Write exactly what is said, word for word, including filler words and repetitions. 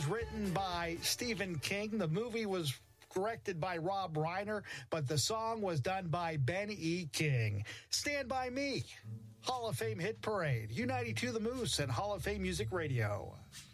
written by Stephen King. The movie was directed by Rob Reiner, but the song was done by Ben E. King. Stand By Me, Hall of Fame Hit Parade, U ninety-two The Moose, and Hall of Fame Music Radio.